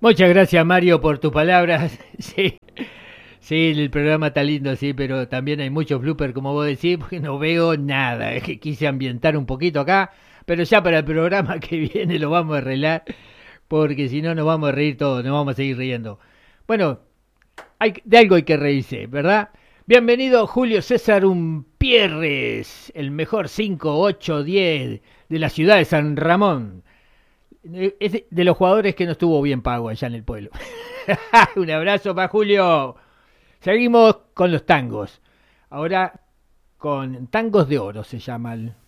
Muchas gracias, Mario, por tus palabras. Sí, sí, el programa está lindo, sí, pero también hay muchos bloopers, como vos decís, porque no veo nada. Es que quise ambientar un poquito acá, pero ya para el programa que viene lo vamos a arreglar, porque si no nos vamos a reír todos, nos vamos a seguir riendo. Bueno, de algo hay que reírse, ¿verdad? Bienvenido Julio César Umpierres, el mejor 5, 8, 10 de la ciudad de San Ramón. Es de los jugadores que no estuvo bien pago allá en el pueblo. Un abrazo para Julio. Seguimos con los tangos. Ahora con tangos de oro se llama